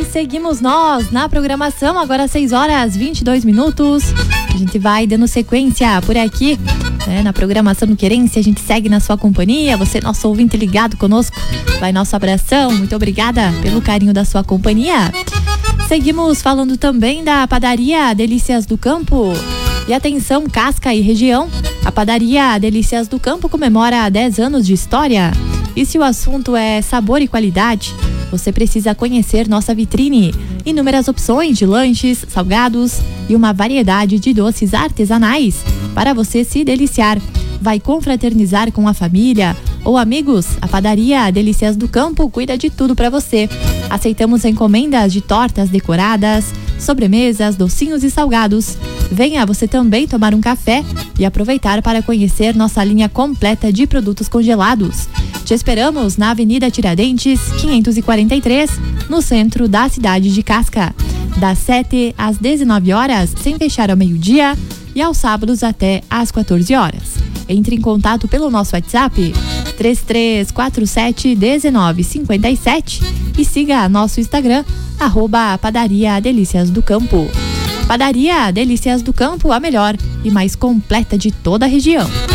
seguimos nós na programação, agora 6h22. A gente vai dando sequência por aqui, né, na programação do Querência. A gente segue na sua companhia, você, nosso ouvinte ligado conosco, vai nosso abração, muito obrigada pelo carinho da sua companhia. Seguimos falando também da padaria Delícias do Campo. E atenção, Casca e região, a padaria Delícias do Campo comemora 10 anos de história. E se o assunto é sabor e qualidade, você precisa conhecer nossa vitrine. Inúmeras opções de lanches, salgados e uma variedade de doces artesanais para você se deliciar. Vai confraternizar com a família ou amigos? A padaria Delícias do Campo cuida de tudo para você. Aceitamos encomendas de tortas decoradas, sobremesas, docinhos e salgados. Venha você também tomar um café e aproveitar para conhecer nossa linha completa de produtos congelados. Te esperamos na Avenida Tiradentes, 543, no centro da cidade de Casca. Das 7 às 19 horas, sem fechar ao meio-dia, e aos sábados até às 14 horas. Entre em contato pelo nosso WhatsApp 3347-1957 e siga nosso Instagram, @Padaria Delícias do Campo. Padaria Delícias do Campo, a melhor e mais completa de toda a região.